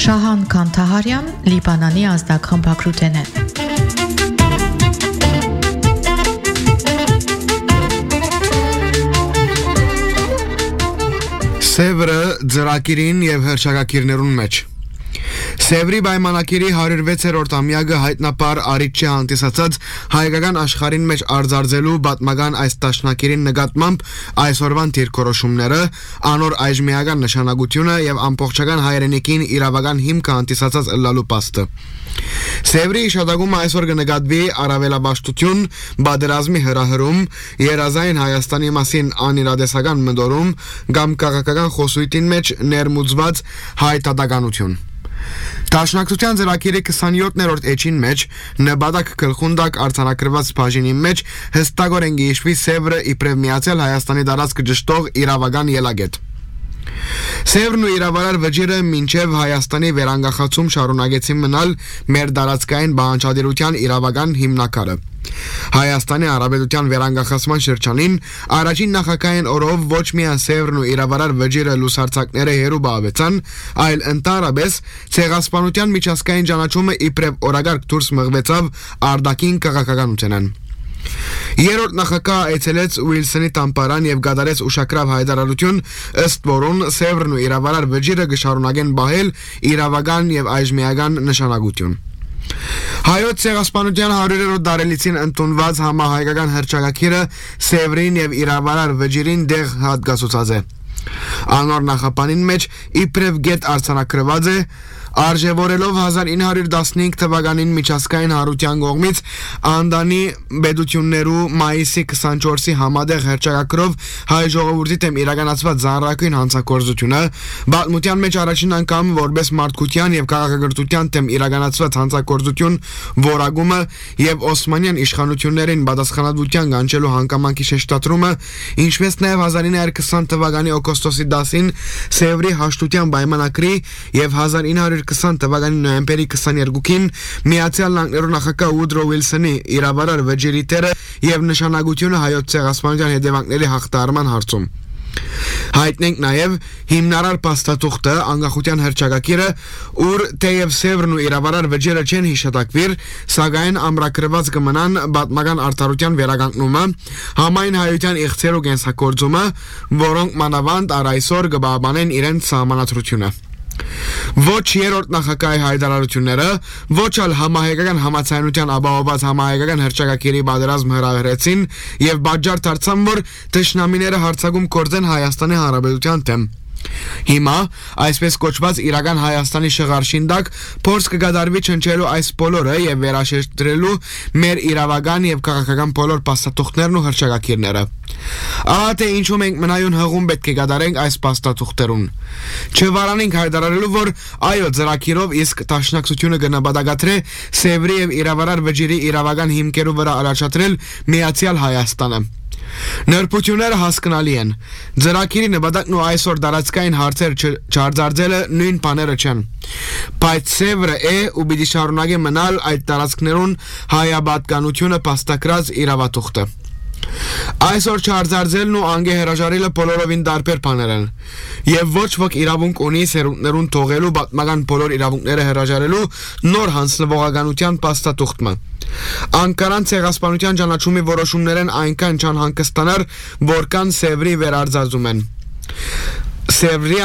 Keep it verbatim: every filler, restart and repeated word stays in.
Շահան Կանթահարյան, Լիբանանի ազդակխմբակրութեն է։ Սևրը ձրակիրին և հրճակակիրներուն մեջ Սևրի պայմանագիրի հարյուրվեցերորդ ամյակը հայտնաբար առիթ չի հանդիսացած հայկական աշխարհին մեջ արձարծելու պատմական այս դաշնակիրին նկատմամբ այսօրվան դիրքորոշումները, անոր այժմիական նշանակությունը եւ ամբողջական հայրենիքին իրավական հիմք հանդիսացած ըլլալու փաստը։ Սևրի իշադակումը այսօր կնկատվի առավելապաշտություն, բادرազմի հրահրում, երազային Հայաստանի մասին անիրադեսական մտորում կամ քաղաքական խոսույթին մեջ ներմուծված հայտարարություն։ Դաշնակցության ձեռագիրի քսանյոթերորդ էջին մեջ նպատակ գլխունդակ արձանագրված բաժինի մեջ հստակորեն գիշվի Սևրը իբրև միացյալ Հայաստանի տարածքը ճշտող իրավական ելագետ։ Սևրն ու իրավարար վճիռը մինչև Հայաստանի վերանգախացում շարունակեցին մնալ մեր տարածքային բանջարդիրության իրավական հիմնակարը։ Հայաստանի Հանրապետության վերանգախացման շրջանին առաջին նախագահային օրով ոչ միայն Սևրն ու իրավարար վճիռը լուսարձակները հերու բավեցան, այլ ընդհանրապես ցեղասպանության միջազգային ճանաչումը իբրև օրագարկ դուրս մղվեցավ արտաքին քաղաքականութենան։ Երրորդ նախագահ այցելեց Ուիլսոնի տամպարան եւ գդարեց ուշագրավ հայտարարություն, ըստ որուն Սևրն ու իրավարար վճիռը կշարունակեն բահել իրավական եւ այժմիական նշանակություն։ Հայոց ցեղասպանության հարյուրերորդ տարելիցին ընդունված համահայկական հռչակագիրը Սևրին եւ իրավարար վճիռին դեղ հատկացուցած է։ Անոր նախապանին մեջ իբրև գետ արձանագրված է արժևորելով հազար ինը հարյուր տասնհինգ թվականին միջազգային հարության կողմից Անդանի պետություններու մայիսի քսանչորսի համատեղ հռչակագրով հայ ժողովրդի դեմ իրականացված զանրակույն հանցագործությունը, պատմության մեջ առաջին անգամ որպես մարդկության եւ քաղաքակրթության դեմ իրականացված հանցագործություն որակումը եւ Օսմանյան իշխանություններին պատասխանատվության կանչելու հանգամանքի շեշտադրումը, ինչպես նաեւ հազար ինը հարյուր քսան թվականի օգոստոսի դասին Սևրի հաշտության պայմանագրի եւ հազար ինը հարյուր քսան թվականի նոյեմբերի քսաներկուին Միացյալ Նահանգներու նախագահ Ուդրո Ուիլսոնի իրավարար վճիռի թերը եւ նշանակությունը հայոց ցեղասպանության հետևանքների հաղթահարման հարցում։ Հայտնենք նաև հիմնարար փաստաթուղթը անկախության հռչակագիրը, ուր թեև Սևրն ու իրավարար վճիռը չեն հիշատակվիր, սակայն ամրագրված կմնան պատմական արդարության վերականգնումը, համայն հայության իղձեր ու կենսագործումը, որոնք մանավանդ առ այսօր կպահպանեն իրենց սահմանադրությունը։ Ոչ երրորդ նախագահի հայտարարությունները, ոչ ալ համահայկական համացանության ապահովված համահայկական հռչակագիրի պատերազմ հրահրեցին եւ բաժար դարձան, որ թշնամիները հարձակում կործեն Հայաստանի Հանրապետության դեմ։ Հիմա այսպես կոչված իրական Հայաստանի շղարշին տակ փորձ կգադարվի չնչելու այս բոլորը եւ վերաշեշտադրելու մեր իրավական եւ քաղաքական բոլոր փաստաթուղթներն ու հռչակագիրները։ Ահա թե ինչու մենք մնայուն հղում պետք է գադարենք այս փաստաթուղթերուն։ Չվարանենք հայտարարելու, որ այո ծրագիրով իսկ դաշնակցությունը կնպատակադրե Սևրի եւ իրավարար վճիռի իրավական հիմքերու վրա առաջադրել Միացյալ Հայաստանը։ Նրբությունները հասկանալի են։ Ծրագիրի նպատակն ու այսօր տարածքային հարցեր չարձարծելը նույն բաները չեն։ Բայց Սևրը է ու պիտի շարունակի մնալ այդ տարածքներուն հայաբատկանությունը փաստագրած իրավաթուղթը։ Այսօր չարձարծելն ու անգեհրաժարելը բոլորովին տարբեր բաներ են եւ ոչ ոք իրավունք ունի սերունդներուն թողելու պատմական բոլոր իրավունքները հրաժարելու նոր հանձնվողականության փաստաթուղթը։ Անկարան ցեղասպանության ճանաչումի որոշումներն այնքան չան հանգստանար, որքան Սևրի վերարձազում են։ Սևրի